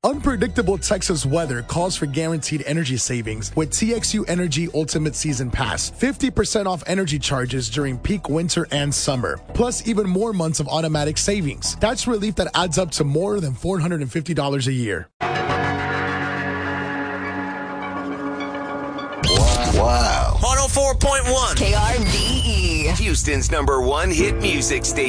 Unpredictable Texas weather calls for guaranteed energy savings with TXU Energy Ultimate Season Pass. 50% off energy charges during peak winter and summer. Plus even more months of automatic savings. That's relief that adds up to more than $450 a year. Wow. 104.1 KRDE. Houston's #1 hit music station.